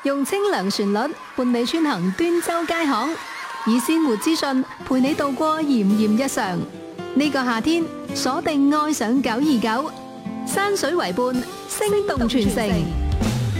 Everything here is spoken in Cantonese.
用清涼旋律伴你穿行端州街巷，以鮮活資訊陪你度過炎炎日常。呢個夏天，鎖定愛上929，山水為伴，聲動全城。